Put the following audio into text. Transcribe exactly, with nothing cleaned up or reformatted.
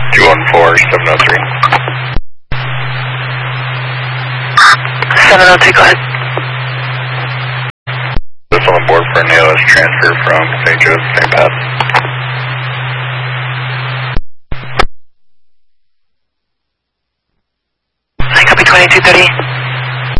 two one four, seven oh three. seven oh three, go ahead. This on the board for an A L S transfer from Saint Joe's, Saint Pat. I copy twenty-two thirty.